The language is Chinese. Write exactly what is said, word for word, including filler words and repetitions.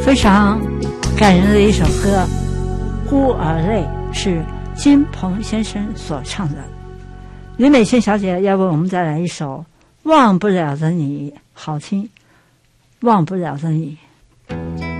非常感人的一首歌《孤儿泪》，是金鹏先生所唱的。李美倩小姐要为我们再来一首《忘不了的你》，好听，忘不了的你。